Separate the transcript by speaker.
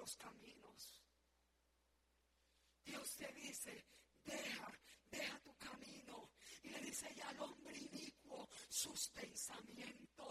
Speaker 1: nuestros caminos. Dios te dice, deja tu camino. Y le dice, y al hombre inicuo sus pensamientos.